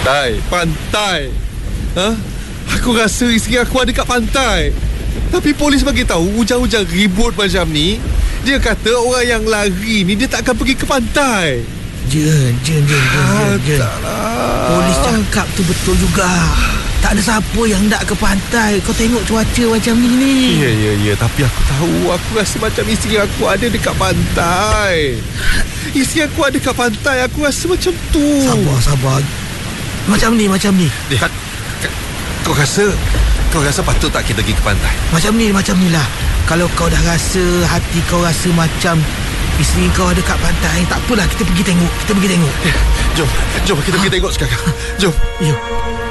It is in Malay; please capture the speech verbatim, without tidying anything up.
Pantai Pantai ha? Aku rasa isteri aku ada kat pantai. Tapi polis bagi tahu hujan-hujan ribut macam ni, dia kata orang yang lari ni dia tak akan pergi ke pantai. Jen, Jen, Jen, Jen, Jen. Polis cakap tu betul juga. Tak ada siapa yang nak ke pantai. Kau tengok cuaca macam ni ni. Ya, ya, ya. Tapi aku tahu, aku rasa macam isteri aku ada dekat pantai. Isteri aku ada dekat pantai. Aku rasa macam tu. Sabar, sabar. Macam ni, macam ni. Eh, kau rasa Kau rasa patut tak kita pergi ke pantai? Macam ni, macam ni lah. Kalau kau dah rasa, hati kau rasa macam isteri kau ada kat pantai, tak apalah, kita pergi tengok. Kita pergi tengok. Eh, jom, jom kita pergi tengok sekarang. Jom. Jom.